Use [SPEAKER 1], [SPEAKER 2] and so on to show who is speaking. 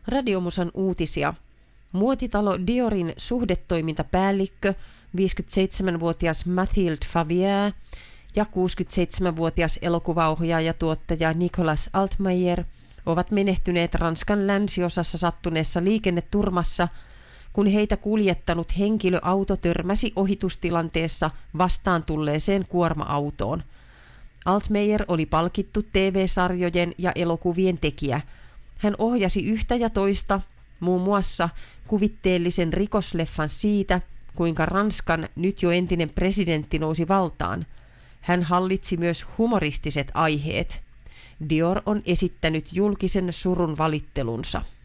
[SPEAKER 1] Radiomusan uutisia. Muotitalo Diorin suhdetoimintapäällikkö, 57-vuotias Mathilde Favier ja 67-vuotias elokuvaohjaaja-tuottaja Nicolas Altmaier ovat menehtyneet Ranskan länsiosassa sattuneessa liikenneturmassa, kun heitä kuljettanut henkilöauto törmäsi ohitustilanteessa vastaan tulleeseen kuorma-autoon. Altmaier oli palkittu TV-sarjojen ja elokuvien tekijä. Hän ohjasi yhtä ja toista, muun muassa kuvitteellisen rikosleffan siitä, kuinka Ranskan nyt jo entinen presidentti nousi valtaan. Hän hallitsi myös humoristiset aiheet. Dior on esittänyt julkisen surun valittelunsa.